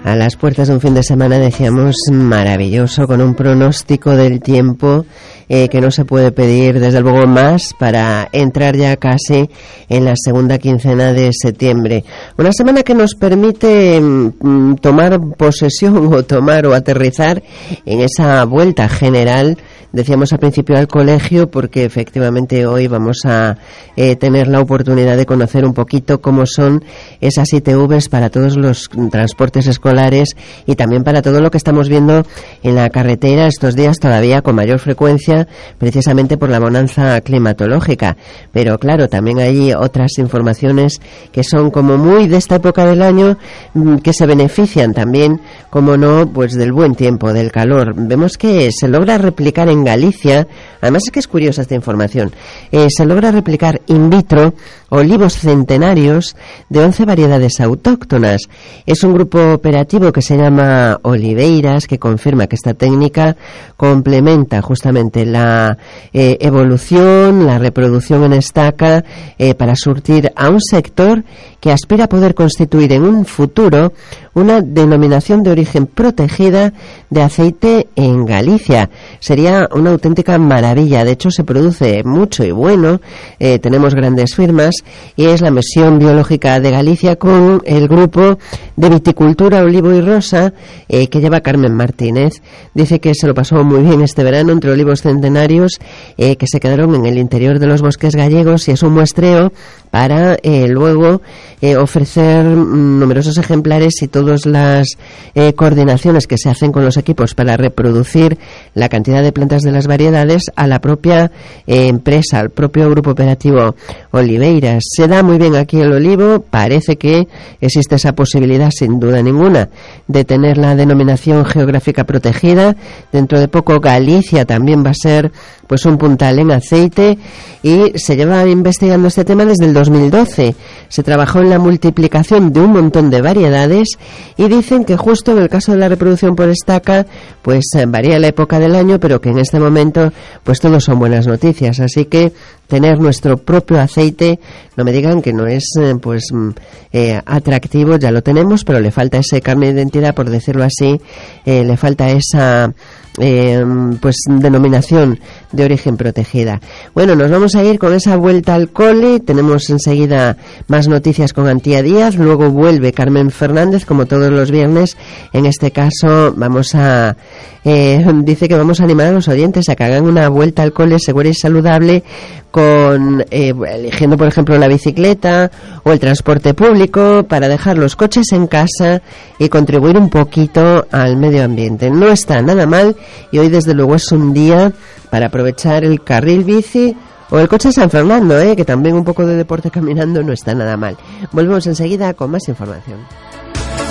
a las puertas de un fin de semana, decíamos, maravilloso, con un pronóstico del tiempo que no se puede pedir, desde luego, más para entrar ya casi en la segunda quincena de septiembre. Una semana que nos permite tomar posesión o aterrizar en esa vuelta general, decíamos al principio, al colegio, porque efectivamente hoy vamos a tener la oportunidad de conocer un poquito cómo son esas ITVs para todos los transportes escolares y también para todo lo que estamos viendo en la carretera estos días, todavía con mayor frecuencia, precisamente por la bonanza climatológica. Pero claro, también hay otras informaciones que son como muy de esta época del año, que se benefician también, como no, pues del buen tiempo, del calor. Vemos que se logra replicar en Galicia, además es que es curiosa esta información, se logra replicar in vitro olivos centenarios de 11 variedades autóctonas. Es un grupo operativo que se llama Oliveiras, que confirma que esta técnica complementa justamente la evolución, la reproducción en estaca, para surtir a un sector que aspira a poder constituir en un futuro una denominación de origen protegida de aceite en Galicia. Sería una auténtica maravilla. De hecho, se produce mucho y bueno. Tenemos grandes firmas y es la Misión Biológica de Galicia con el grupo de viticultura Olivo y Rosa, que lleva Carmen Martínez. Dice que se lo pasó muy bien este verano entre olivos centenarios que se quedaron en el interior de los bosques gallegos, y es un muestreo para luego ofrecer numerosos ejemplares y todas las coordinaciones que se hacen con los equipos para reproducir la cantidad de plantas de las variedades a la propia empresa, al propio grupo operativo Oliveiras. Se da muy bien aquí el olivo, parece que existe esa posibilidad sin duda ninguna de tener la denominación geográfica protegida. Dentro de poco Galicia también va a ser pues un puntal en aceite, y se lleva investigando este tema desde el 2012. Se trabajó en la multiplicación de un montón de variedades y dicen que justo en el caso de la reproducción por estaca pues varía la época del año, pero que en este momento pues todo son buenas noticias. Así que tener nuestro propio aceite, no me digan que no es atractivo, ya lo tenemos, pero le falta ese carnet de identidad, por decirlo así, le falta esa pues denominación de origen protegida. Bueno, nos vamos a ir con esa vuelta al cole. Tenemos enseguida más noticias con Antía Díaz, luego vuelve Carmen Fernández como todos los viernes. En este caso vamos a dice que vamos a animar a los oyentes a que hagan una vuelta al cole segura y saludable, con eligiendo por ejemplo la bicicleta o el transporte público, para dejar los coches en casa y contribuir un poquito al medio ambiente. No está nada mal, y hoy desde luego es un día para aprovechar el carril bici o el coche San Fernando, que también un poco de deporte caminando no está nada mal. Volvemos enseguida con más información.